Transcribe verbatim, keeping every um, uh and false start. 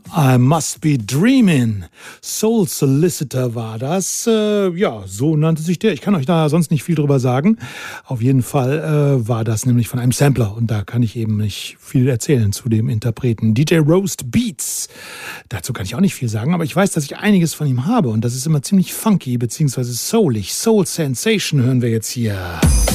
I Must Be Dreamin'. Soul Solicitor war das. Äh, ja, so nannte sich der. Ich kann euch da sonst nicht viel drüber sagen. Auf jeden Fall äh, war das nämlich von einem Sampler. Und da kann ich eben nicht viel erzählen zu dem Interpreten. D J Roast Beats. Dazu kann ich auch nicht viel sagen, aber ich weiß, dass ich einiges von ihm habe. Und das ist immer ziemlich funky, beziehungsweise soulig. Soul Sensation hören wir jetzt hier.